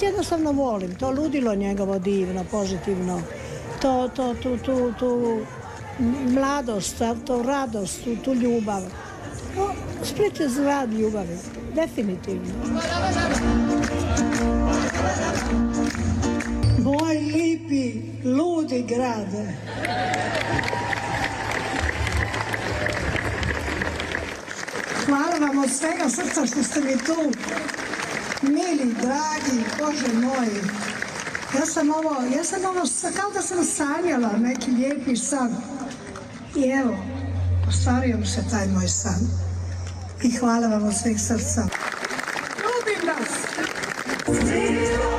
Split jednostavno volim, to ludilo njegovo divno, pozitivno, tu mladost, tu radost, tu ljubav. Split je grad ljubavi, definitivno. Moj lipi, ludi grade. Hvala vam od svega srca što ste mi tu. Mili, dragi, Bože moj. Ja sam ovo, kao da sam sanjala neki lijepi san. I evo, ostvario mi se taj moj san. I hvala vam od sveg srca. Ljubim vas!